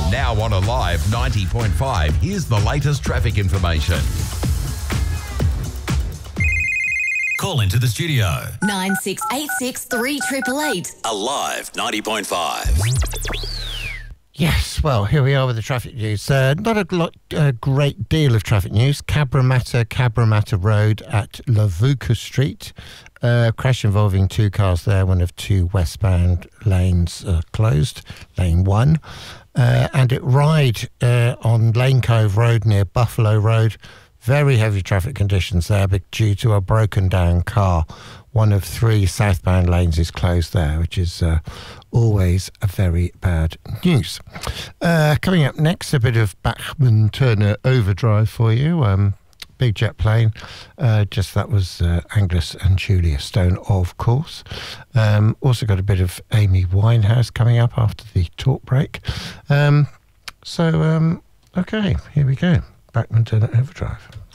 Now on Alive 90.5, here's the latest traffic information. Call into the studio. 9686 3888. Alive 90.5. Yes, well, here we are with the traffic news. Not a great deal of traffic news. Cabramatta Road at Lavuka Street. Crash involving two cars there. One of two westbound lanes closed, lane 1. And at Ryde on Lane Cove Road near Buffalo Road. Very heavy traffic conditions there due to a broken down car. One of 3 southbound lanes is closed there, which is always a very bad news. Coming up next, a bit of Bachman Turner Overdrive for you. Big jet plane. That was Angus and Julia Stone, of course. Also got a bit of Amy Winehouse coming up after the talk break. Okay, here we go. Bachman Turner Overdrive.